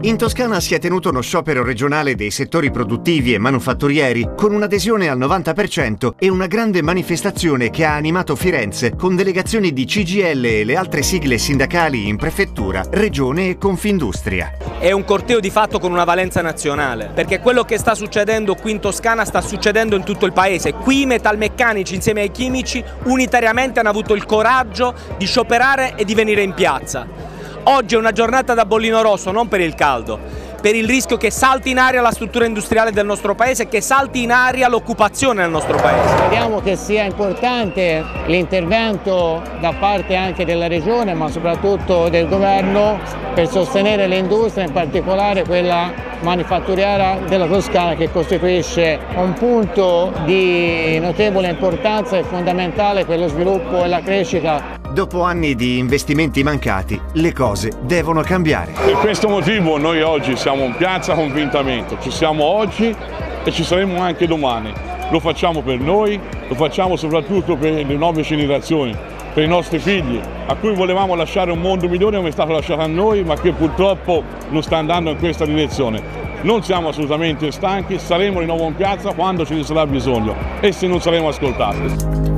In Toscana si è tenuto uno sciopero regionale dei settori produttivi e manufatturieri con un'adesione al 90% e una grande manifestazione che ha animato Firenze con delegazioni di CGIL e le altre sigle sindacali in prefettura, regione e Confindustria. È un corteo di fatto con una valenza nazionale, perché quello che sta succedendo qui in Toscana sta succedendo in tutto il paese. Qui i metalmeccanici insieme ai chimici unitariamente hanno avuto il coraggio di scioperare e di venire in piazza. Oggi è una giornata da bollino rosso, non per il caldo, per il rischio che salti in aria la struttura industriale del nostro paese e che salti in aria l'occupazione nel nostro paese. Crediamo che sia importante l'intervento da parte anche della Regione, ma soprattutto del Governo, per sostenere l'industria, in particolare quella manifatturiera della Toscana, che costituisce un punto di notevole importanza e fondamentale per lo sviluppo e la crescita. Dopo anni di investimenti mancati, le cose devono cambiare. Per questo motivo noi oggi siamo in piazza convintamente, ci siamo oggi e ci saremo anche domani. Lo facciamo per noi, lo facciamo soprattutto per le nuove generazioni, per i nostri figli, a cui volevamo lasciare un mondo migliore come è stato lasciato a noi, ma che purtroppo non sta andando in questa direzione. Non siamo assolutamente stanchi, saremo di nuovo in piazza quando ce ne sarà bisogno e se non saremo ascoltati.